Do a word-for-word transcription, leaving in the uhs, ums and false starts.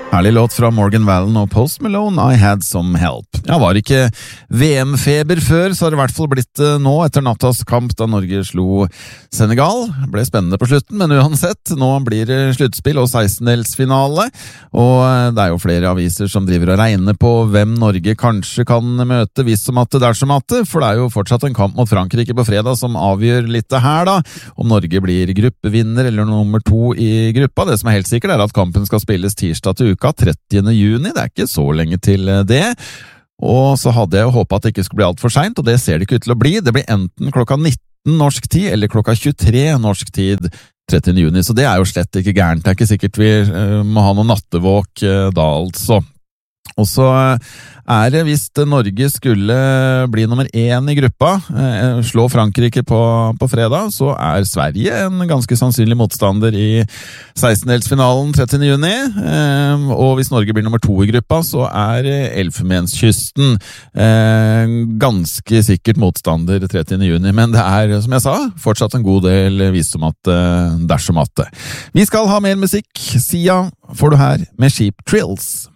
Herlig låt fra Morgan Wallen og Post Malone, I Had Some Help. Ja, var ikke V M-feber før, så har det i hvert fall blitt nå etter nattas kamp da Norge slo Senegal. Det ble spennende på slutten, men uansett, nå blir det sluttspill og sekstendelsfinale, og det er jo flere aviser som driver og regner på hvem Norge kanskje kan møte hvis som atte dersom atte, for det er jo fortsatt en kamp mot Frankrike på fredag som avgjør litt det her da, om Norge blir gruppevinner eller nummer to i gruppa. Det som er helt sikkert er at kampen skal spilles tirsdag til uka, trettiende juni, det er ikke så lenge til det, og så hadde jeg jo håpet at det ikke skulle bli alt for sent, og det ser det ikke ut til å bli. Det blir enten klokka nitten norsk tid, eller klokka tjuetre norsk tid trettiende juni, så det er jo slett ikke gærent. Det er ikke sikkert vi uh, må ha noen nattevåk uh, da altså. Og så er det hvis Norge skulle bli nummer én i gruppa, eh, slå Frankrike på, på fredag, så er Sverige en ganske sannsynlig motstander i sekstendelsfinalen trettiende juni. Eh, og hvis Norge blir nummer to i gruppa, så er Elfenbenskysten eh, ganske sikkert motstander trettiende juni. Men det er, som jeg sa, fortsatt en god del vis som at dersom at. Vi skal ha mer musikk. Sia får du her med Cheap Thrills.